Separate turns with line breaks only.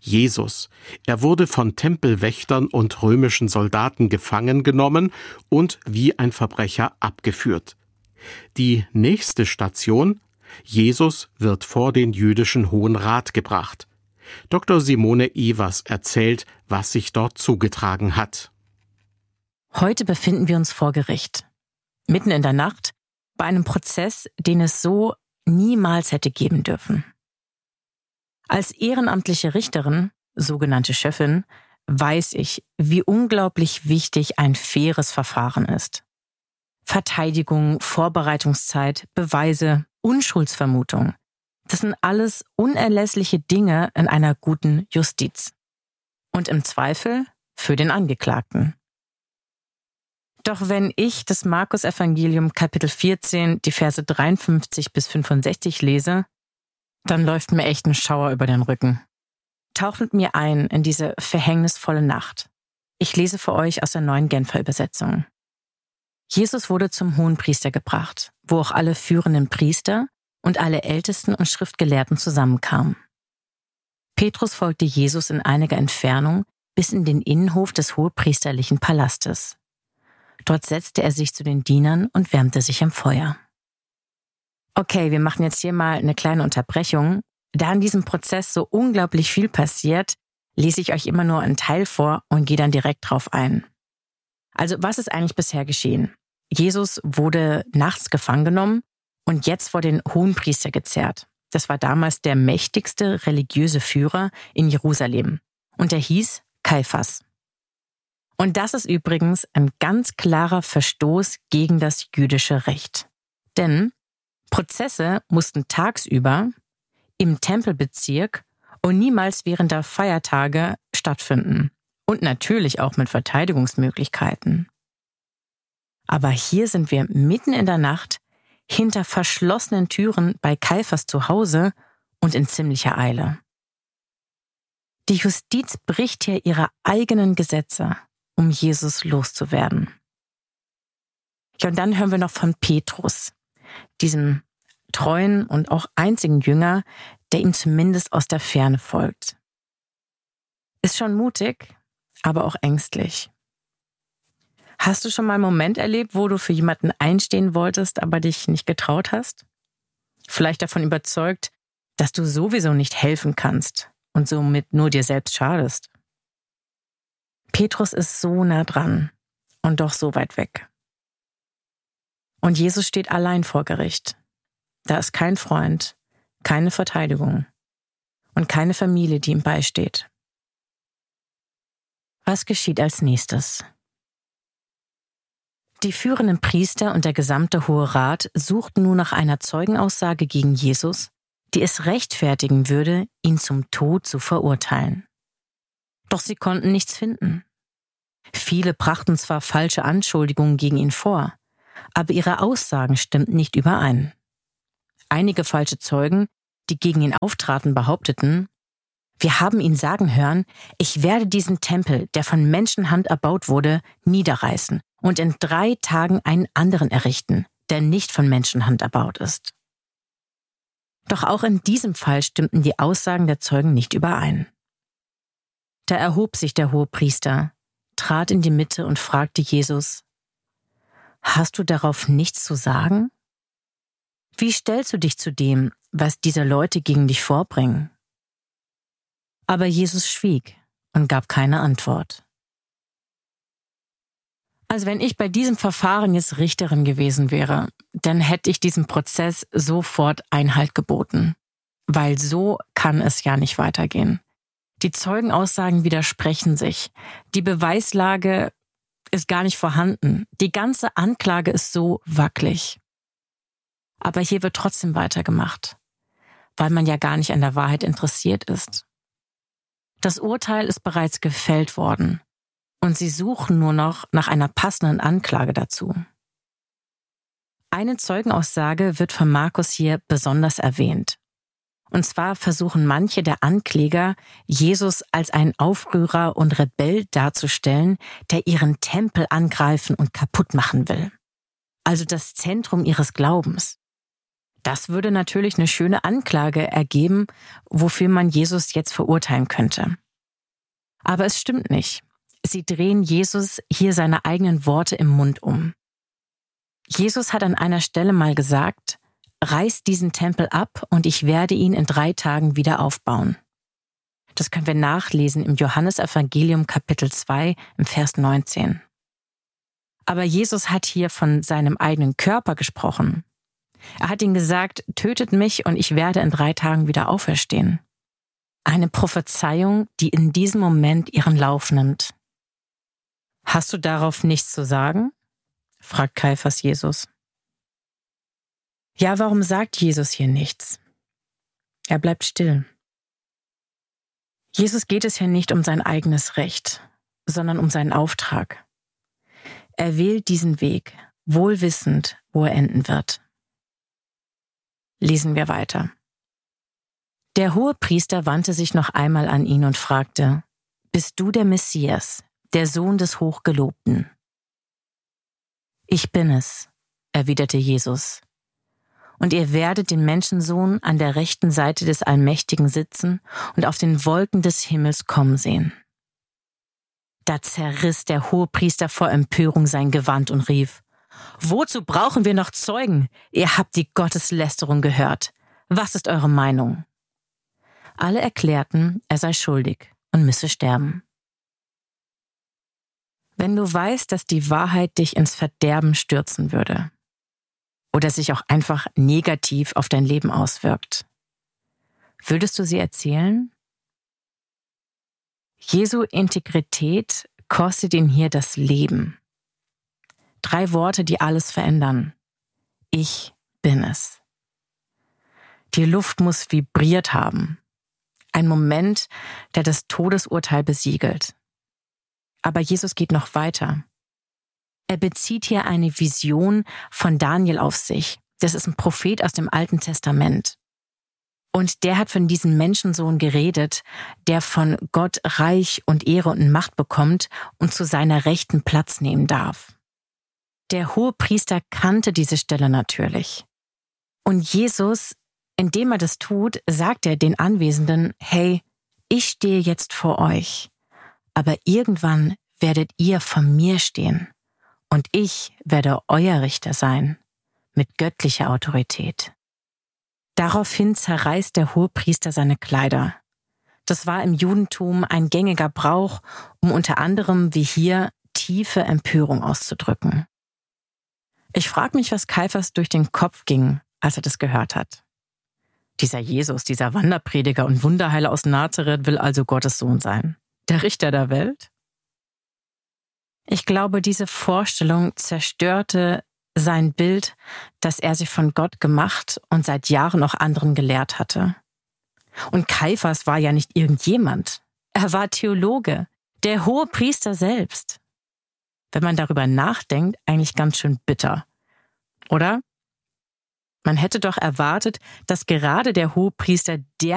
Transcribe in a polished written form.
Jesus. Er wurde von Tempelwächtern und römischen Soldaten gefangen genommen und wie ein Verbrecher abgeführt. Die nächste Station: Jesus wird vor den jüdischen Hohen Rat gebracht. Dr. Simone Evers erzählt, was sich dort zugetragen hat.
Heute befinden wir uns vor Gericht. Mitten in der Nacht, bei einem Prozess, den es so niemals hätte geben dürfen. Als ehrenamtliche Richterin, sogenannte Schöffin, weiß ich, wie unglaublich wichtig ein faires Verfahren ist. Verteidigung, Vorbereitungszeit, Beweise, Unschuldsvermutung. Das sind alles unerlässliche Dinge in einer guten Justiz. Und im Zweifel für den Angeklagten. Doch wenn ich das Markus-Evangelium Kapitel 14, die Verse 53 bis 65 lese, dann läuft mir echt ein Schauer über den Rücken. Taucht mit mir ein in diese verhängnisvolle Nacht. Ich lese für euch aus der Neuen Genfer Übersetzung. Jesus wurde zum Hohenpriester gebracht, wo auch alle führenden Priester und alle Ältesten und Schriftgelehrten zusammenkamen. Petrus folgte Jesus in einiger Entfernung bis in den Innenhof des hohepriesterlichen Palastes. Dort setzte er sich zu den Dienern und wärmte sich am Feuer. Okay, wir machen jetzt hier mal eine kleine Unterbrechung. Da in diesem Prozess so unglaublich viel passiert, lese ich euch immer nur einen Teil vor und gehe dann direkt drauf ein. Also, was ist eigentlich bisher geschehen? Jesus wurde nachts gefangen genommen und jetzt vor den Hohenpriester gezerrt. Das war damals der mächtigste religiöse Führer in Jerusalem. Und er hieß Kaiphas. Und das ist übrigens ein ganz klarer Verstoß gegen das jüdische Recht. Denn Prozesse mussten tagsüber im Tempelbezirk und niemals während der Feiertage stattfinden. Und natürlich auch mit Verteidigungsmöglichkeiten. Aber hier sind wir mitten in der Nacht hinter verschlossenen Türen bei Kaiphas zu Hause und in ziemlicher Eile. Die Justiz bricht hier ihre eigenen Gesetze, um Jesus loszuwerden. Ja, und dann hören wir noch von Petrus, diesem treuen und auch einzigen Jünger, der ihm zumindest aus der Ferne folgt. Ist schon mutig, aber auch ängstlich. Hast du schon mal einen Moment erlebt, wo du für jemanden einstehen wolltest, aber dich nicht getraut hast? Vielleicht davon überzeugt, dass du sowieso nicht helfen kannst und somit nur dir selbst schadest. Petrus ist so nah dran und doch so weit weg. Und Jesus steht allein vor Gericht. Da ist kein Freund, keine Verteidigung und keine Familie, die ihm beisteht. Was geschieht als nächstes? Die führenden Priester und der gesamte Hohe Rat suchten nun nach einer Zeugenaussage gegen Jesus, die es rechtfertigen würde, ihn zum Tod zu verurteilen. Doch sie konnten nichts finden. Viele brachten zwar falsche Anschuldigungen gegen ihn vor, aber ihre Aussagen stimmten nicht überein. Einige falsche Zeugen, die gegen ihn auftraten, behaupteten: Wir haben ihn sagen hören, ich werde diesen Tempel, der von Menschenhand erbaut wurde, niederreißen und in 3 Tagen einen anderen errichten, der nicht von Menschenhand erbaut ist. Doch auch in diesem Fall stimmten die Aussagen der Zeugen nicht überein. Da erhob sich der Hohepriester, trat in die Mitte und fragte Jesus: Hast du darauf nichts zu sagen? Wie stellst du dich zu dem, was diese Leute gegen dich vorbringen? Aber Jesus schwieg und gab keine Antwort. Also wenn ich bei diesem Verfahren jetzt Richterin gewesen wäre, dann hätte ich diesem Prozess sofort Einhalt geboten. Weil so kann es ja nicht weitergehen. Die Zeugenaussagen widersprechen sich. Die Beweislage ist gar nicht vorhanden. Die ganze Anklage ist so wackelig. Aber hier wird trotzdem weitergemacht, weil man ja gar nicht an der Wahrheit interessiert ist. Das Urteil ist bereits gefällt worden und sie suchen nur noch nach einer passenden Anklage dazu. Eine Zeugenaussage wird von Markus hier besonders erwähnt. Und zwar versuchen manche der Ankläger, Jesus als einen Aufrührer und Rebell darzustellen, der ihren Tempel angreifen und kaputt machen will. Also das Zentrum ihres Glaubens. Das würde natürlich eine schöne Anklage ergeben, wofür man Jesus jetzt verurteilen könnte. Aber es stimmt nicht. Sie drehen Jesus hier seine eigenen Worte im Mund um. Jesus hat an einer Stelle mal gesagt: Reißt diesen Tempel ab und ich werde ihn in 3 Tagen wieder aufbauen. Das können wir nachlesen im Johannesevangelium Kapitel 2 im Vers 19. Aber Jesus hat hier von seinem eigenen Körper gesprochen. Er hat ihnen gesagt: Tötet mich und ich werde in 3 Tagen wieder auferstehen. Eine Prophezeiung, die in diesem Moment ihren Lauf nimmt. Hast du darauf nichts zu sagen? Fragt Kaiphas Jesus. Ja, warum sagt Jesus hier nichts? Er bleibt still. Jesus geht es hier nicht um sein eigenes Recht, sondern um seinen Auftrag. Er wählt diesen Weg, wohl wissend, wo er enden wird. Lesen wir weiter. Der Hohepriester wandte sich noch einmal an ihn und fragte: Bist du der Messias, der Sohn des Hochgelobten? Ich bin es, erwiderte Jesus. Und ihr werdet den Menschensohn an der rechten Seite des Allmächtigen sitzen und auf den Wolken des Himmels kommen sehen. Da zerriss der Hohepriester vor Empörung sein Gewand und rief: Wozu brauchen wir noch Zeugen? Ihr habt die Gotteslästerung gehört. Was ist eure Meinung? Alle erklärten, er sei schuldig und müsse sterben. Wenn du weißt, dass die Wahrheit dich ins Verderben stürzen würde oder sich auch einfach negativ auf dein Leben auswirkt, würdest du sie erzählen? Jesu Integrität kostet ihn hier das Leben. 3 Worte, die alles verändern. Ich bin es. Die Luft muss vibriert haben. Ein Moment, der das Todesurteil besiegelt. Aber Jesus geht noch weiter. Er bezieht hier eine Vision von Daniel auf sich. Das ist ein Prophet aus dem Alten Testament. Und der hat von diesem Menschensohn geredet, der von Gott Reich und Ehre und Macht bekommt und zu seiner Rechten Platz nehmen darf. Der Hohepriester kannte diese Stelle natürlich. Und Jesus, indem er das tut, sagt er den Anwesenden: Hey, ich stehe jetzt vor euch, aber irgendwann werdet ihr vor mir stehen und ich werde euer Richter sein, mit göttlicher Autorität. Daraufhin zerreißt der Hohepriester seine Kleider. Das war im Judentum ein gängiger Brauch, um unter anderem wie hier tiefe Empörung auszudrücken. Ich frage mich, was Kaiphas durch den Kopf ging, als er das gehört hat. Dieser Jesus, dieser Wanderprediger und Wunderheiler aus Nazareth will also Gottes Sohn sein. Der Richter der Welt? Ich glaube, diese Vorstellung zerstörte sein Bild, das er sich von Gott gemacht und seit Jahren auch anderen gelehrt hatte. Und Kaiphas war ja nicht irgendjemand. Er war Theologe, der Hohepriester selbst. Wenn man darüber nachdenkt, eigentlich ganz schön bitter. Oder? Man hätte doch erwartet, dass gerade der Hohepriester der